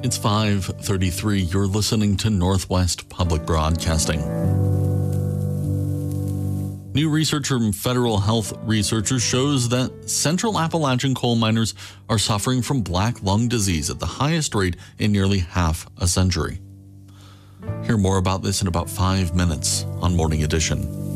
It's 5:33. You're listening to Northwest Public Broadcasting. New research from federal health researchers shows that Central Appalachian coal miners are suffering from black lung disease at the highest rate in nearly half a century. Hear more about this in about 5 minutes on Morning Edition.